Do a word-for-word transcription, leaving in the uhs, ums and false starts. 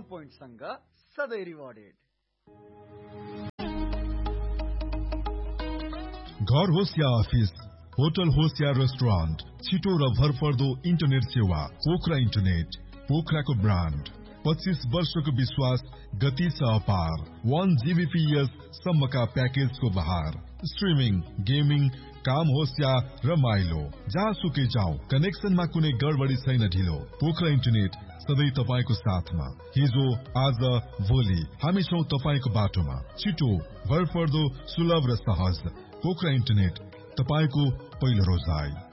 Point सँग सधैँ rewarded. घर होस् या अफिस, होटल होस् या रेस्टुरेन्ट, छिटो र भरपर्दो इन्टरनेट सेवा पोखरा इन्टरनेट। पोखराको ब्रान्ड, पच्चीस वर्षको विश्वास, गति छ अपार। वन जीबीपीएस सम्मका प्याकेजको बहार। स्ट्रिमिङ, गेमिङ, काम होस् या रमाइलो, जहाँसुकै जाउँ कनेक्सनमा कुनै गडबडी छैन ढिलो। पोखरा इन्टरनेट सधैँ तपाईको साथमा। हिजो, आज, भोलि हामी छौं तपाईको बाटोमा। छिटो, भरपर्दो, सुलभ र सहज। पोखरा इन्टरनेट, तपाईको पहिलो रोजाइ।